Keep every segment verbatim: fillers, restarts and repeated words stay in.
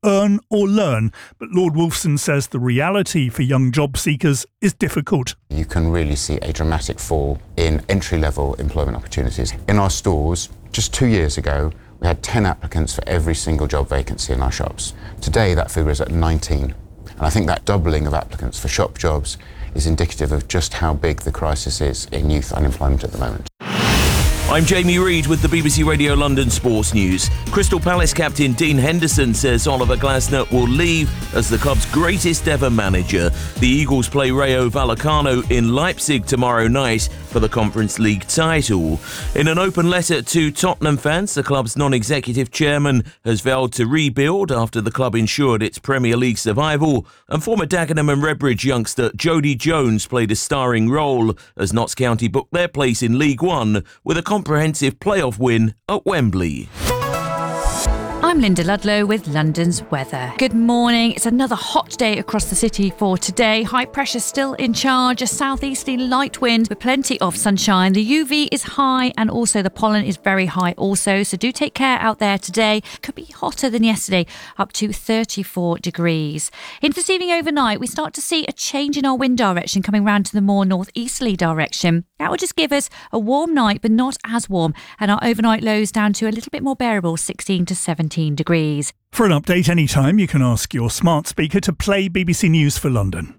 earn or learn, but Lord Wolfson says the reality for young job seekers is difficult. You can really see a dramatic fall in entry-level employment opportunities. In our stores, just two years ago, we had ten applicants for every single job vacancy in our shops. Today, that figure is at nineteen. And I think that doubling of applicants for shop jobs is indicative of just how big the crisis is in youth unemployment at the moment. I'm Jamie Reid with the B B C Radio London Sports News. Crystal Palace captain Dean Henderson says Oliver Glasner will leave as the club's greatest ever manager. The Eagles play Rayo Vallecano in Leipzig tomorrow night for the Conference League title. In an open letter to Tottenham fans, the club's non-executive chairman has vowed to rebuild after the club ensured its Premier League survival, and former Dagenham and Redbridge youngster Jody Jones played a starring role as Notts County booked their place in League One with a comprehensive playoff win at Wembley. I'm Linda Ludlow with London's weather. Good morning. It's another hot day across the city for today. High pressure still in charge, a southeasterly light wind with plenty of sunshine. The U V is high and also the pollen is very high also, so do take care out there today. Could be hotter than yesterday, up to thirty-four degrees. Into this evening overnight, we start to see a change in our wind direction coming round to the more northeasterly direction. That will just give us a warm night, but not as warm, and our overnight lows down to a little bit more bearable, sixteen to seventeen degrees. For an update anytime, you can ask your smart speaker to play B B C News for London.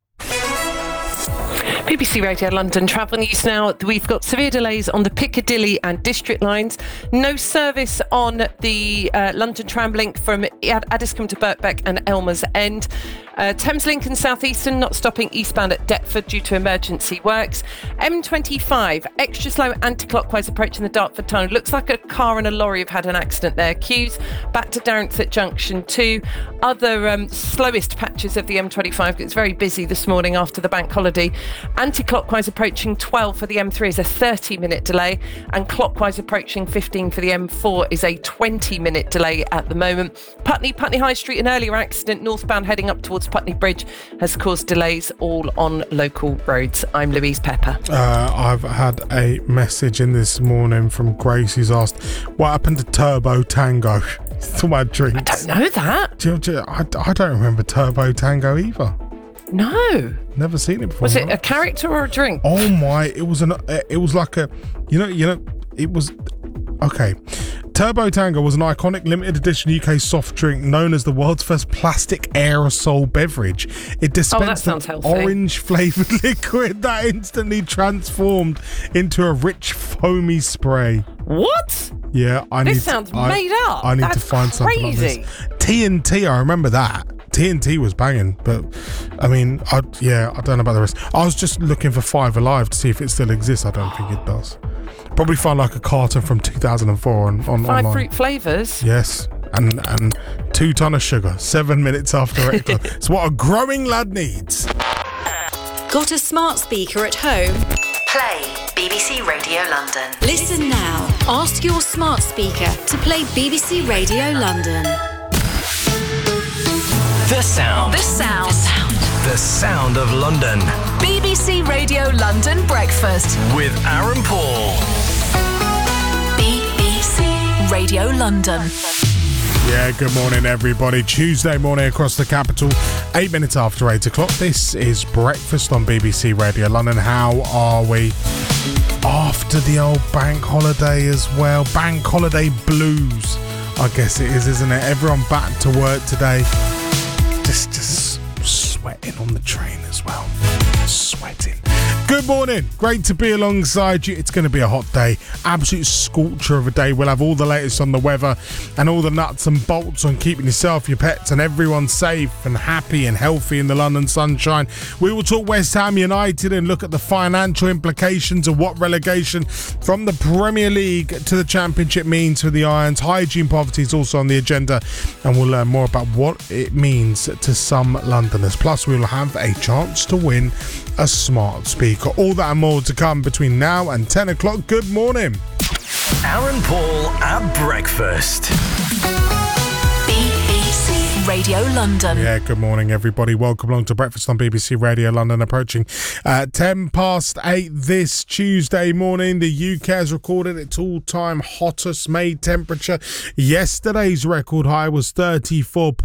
B B C Radio London travel news now. We've got severe delays on the Piccadilly and District lines. No service on the uh, London Tramlink from Ad- Addiscombe to Birkbeck and Elmer's End. Uh, Thameslink and South Eastern not stopping eastbound at Deptford due to emergency works. M twenty-five, extra slow anti-clockwise approaching the Dartford tunnel. Looks like a car and a lorry have had an accident there. Queues back to Darrington Junction two. Other um, slowest patches of the M twenty-five. It's very busy this morning after the bank holiday. Anti-clockwise approaching twelve for the M three is a thirty minute delay, and clockwise approaching fifteen for the M four is a twenty minute delay at the moment. Putney, Putney High Street, an earlier accident northbound heading up towards Putney Bridge has caused delays all on local roads. I'm Louise Pepper. Uh, I've had a message in this morning from Grace who's asked, what happened to Turbo Tango? It's to my drinks. I don't know that. Do you, do you, I, I don't remember Turbo Tango either. No. Never seen it before. Was it a character or a drink? Oh my, it was an it was like a you know, you know, it was okay. Turbo Tango was an iconic limited edition U K soft drink known as the world's first plastic aerosol beverage. It dispensed oh, an orange flavoured liquid that instantly transformed into a rich foamy spray. What? Yeah, I this need sounds to, I, made up. I need That's to find crazy. something like this. T N T, I remember that. T N T was banging, but I mean, I, yeah, I don't know about the rest. I was just looking for Five Alive to see if it still exists. I don't think it does. Probably find like a carton from two thousand four on, on Five online. fruit flavours. Yes, and and two ton of sugar. Seven minutes after eight. It's what a growing lad needs. Got a smart speaker at home? Play B B C Radio London. Listen now. Ask your smart speaker to play B B C Radio London. The sound. The sound. The sound. The sound of London. B B C Radio London Breakfast. With Aaron Paul. B B C Radio London. Yeah, good morning, everybody. Tuesday morning across the capital, eight minutes after eight o'clock. This is Breakfast on B B C Radio London. How are we? After the old bank holiday as well. Bank holiday blues, I guess it is, isn't it? Everyone back to work today. Just, just sweating on the train as well. Sweating. Good morning. Great to be alongside you. It's going to be a hot day. Absolute scorcher of a day. We'll have all the latest on the weather and all the nuts and bolts on keeping yourself, your pets and everyone safe and happy and healthy in the London sunshine. We will talk West Ham United and look at the financial implications of what relegation from the Premier League to the Championship means for the Irons. Hygiene poverty is also on the agenda, and we'll learn more about what it means to some Londoners. Plus, we will have a chance to win a smart speaker. All that and more to come between now and ten o'clock. Good morning. Aaron Paul at breakfast. B B C Radio London. Yeah, good morning, everybody. Welcome along to Breakfast on B B C Radio London. Approaching uh, ten past eight this Tuesday morning. The U K has recorded its all-time hottest May temperature. Yesterday's record high was thirty-four